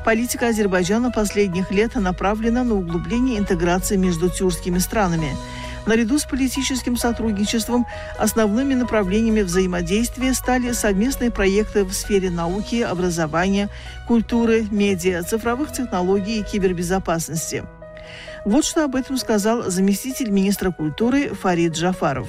Политика Азербайджана последних лет направлена на углубление интеграции между тюркскими странами. Наряду с политическим сотрудничеством основными направлениями взаимодействия стали совместные проекты в сфере науки, образования, культуры, медиа, цифровых технологий и кибербезопасности. Вот что об этом сказал заместитель министра культуры Фарид Джафаров.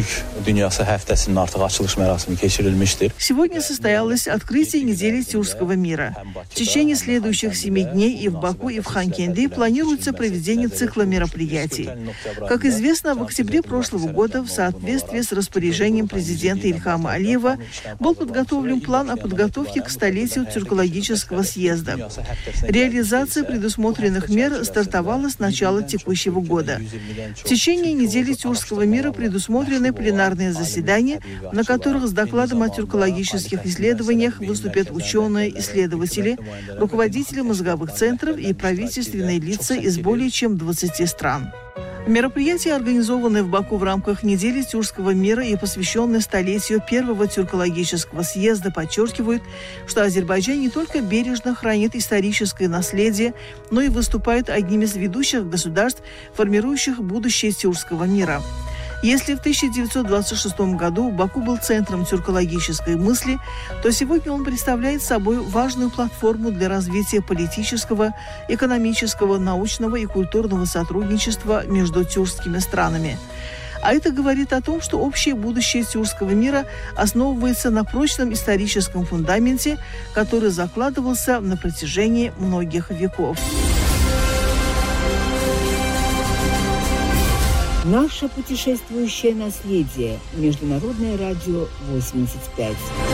Сегодня состоялось открытие недели тюркского мира. В течение следующих 7 дней и в Баку, и в Ханкенди планируется проведение цикла мероприятий. Как известно, в октябре прошлого года в соответствии с распоряжением президента Ильхама Алиева был подготовлен план о подготовке к столетию тюркологического съезда. Реализация предусмотренных мер стартовала с начала текущего года. В течение недели тюркского мира предусмотрены пленарные заседания, на которых с докладом о тюркологических исследованиях выступят ученые, исследователи, руководители мозговых центров и правительственные лица из более чем 20 стран. Мероприятия, организованные в Баку в рамках недели тюркского мира и посвященные столетию первого тюркологического съезда, подчеркивают, что Азербайджан не только бережно хранит историческое наследие, но и выступает одним из ведущих государств, формирующих будущее тюркского мира. Если в 1926 году Баку был центром тюркологической мысли, то сегодня он представляет собой важную платформу для развития политического, экономического, научного и культурного сотрудничества между тюркскими странами. А это говорит о том, что общее будущее тюркского мира основывается на прочном историческом фундаменте, который закладывался на протяжении многих веков. Наше путешествующее наследие. Международное радио 85.